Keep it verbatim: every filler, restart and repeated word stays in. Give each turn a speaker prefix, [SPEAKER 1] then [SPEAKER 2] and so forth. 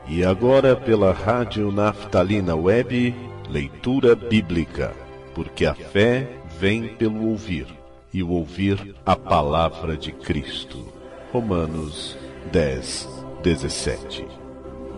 [SPEAKER 1] E agora pela Rádio Naftalina Web, leitura bíblica, porque a fé vem pelo ouvir, e o ouvir a palavra de Cristo. Romanos dez, dezessete.